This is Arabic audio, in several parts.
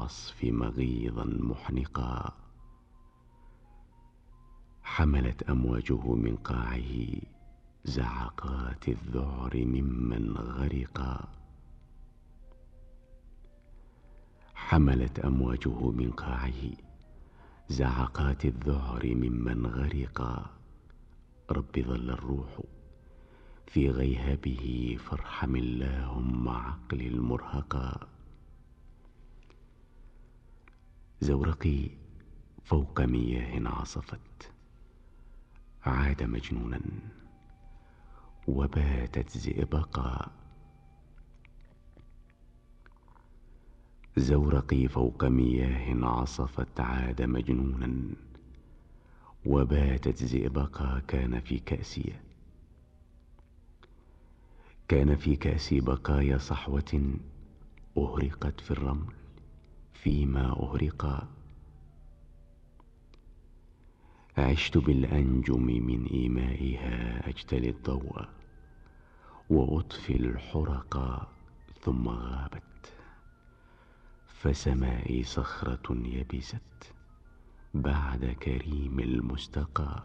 العصف مغيظا محنقا. حملت أمواجه من قاعه زعقات الذعر ممن غرقا. حملت أمواجه من قاعه زعقات الذعر ممن غرقا. رب ظل الروح في غيهبه فارحم اللهم عقل المرهقا. زورقي فوق مياه عصفت عاد مجنونا وباتت زئبقا. زورقي فوق مياه عصفت عاد مجنونا وباتت زئبقا. كان في كأسي بقايا صحوة أهرقت في الرمل فيما أهرقا. عشت بالأنجم من إيمائها أجتلي الضوء وأطفي الحرقا. ثم غابت فسمائي صخرة يبست بعد كريم المستقى.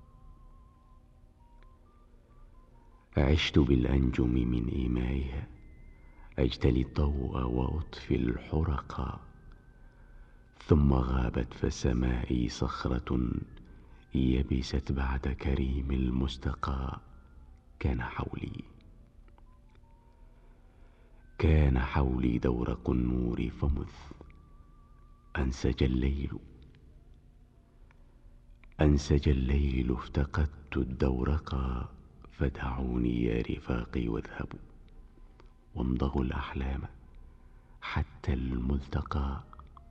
عشت بالأنجم من إيمائها أجتلي الضوء وأطفي الحرقا. ثم غابت فسمائي صخرة يبست بعد كريم المستقى. كان حولي دورق النور فمذ أنسج الليل افتقدت الدورقا. فدعوني يا رفاقي واذهبوا وامضغوا الأحلام حتى الملتقى.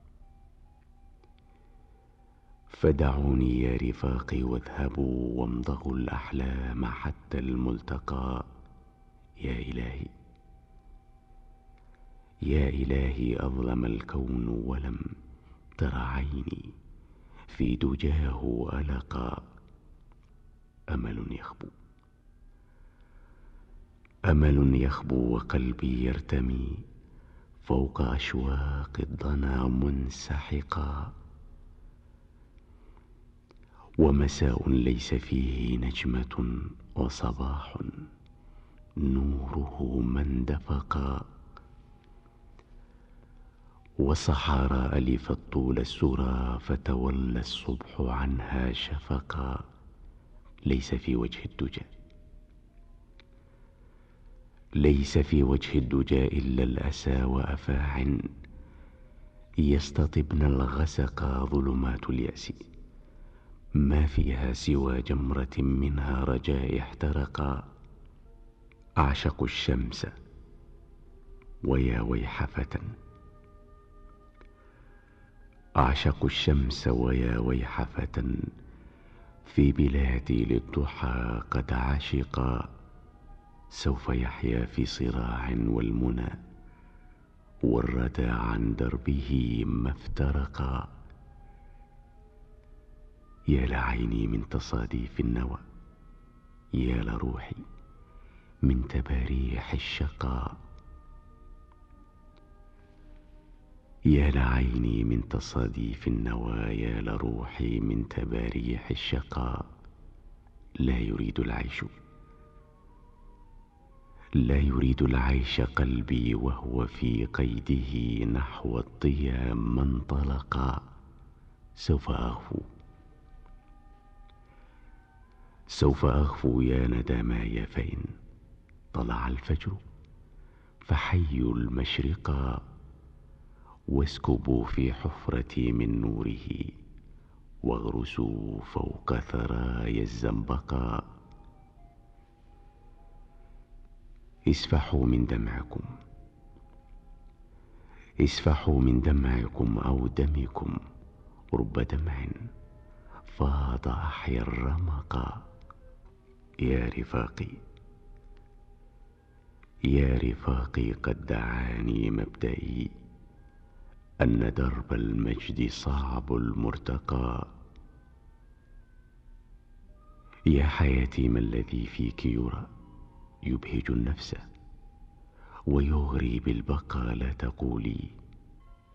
فدعوني يا رفاقي واذهبوا وامضغوا الأحلام حتى الملتقى. يا إلهي أظلم الكون ولم تر عيني في دجاه ألقا. أمل يخبو وقلبي يرتمي فوق أشواق الضنا منسحقا. ومساء ليس فيه نجمة وصباح نوره ما اندفقا. وصحارى ألفت طول السرى فتولى الصبح عنها شفقا. ليس في وجه الدجى إلا الأسى وأفاع يستطبن الغسقا. ظلمات اليأس ما فيها سوى جمرة منها رجاء احترقا. أعشق الشمس ويا ويح فتى في بلادي للضحى قد عشقا. سوف يحيا في صراع والمنى والردى عن دربه ما افترقا. يا لعيني من تصاديف النوى يا لروحي من تباريح الشقا. يا لعيني من تصاديف النوى يا لروحي من تباريح الشقا. لا يريد العيش قلبي وهو في قيده نحو الضيا ما انطلقا. سوف أغفو يا ندماي فإن طلع الفجر فحيوا المشرقا. واسكبوا في حفرتي من نوره واغرسوا فوق ثرايا الزنبقا. اسفحوا من دمعكم أو دمكم رب دمع فاض أحيا الرمقا. يا رفاقي قد دعاني مبدئي أن درب المجد صعب المرتقى. يا حياتي ما الذي فيك يرى يبهج النفس ويغري بالبقى. لا تقولي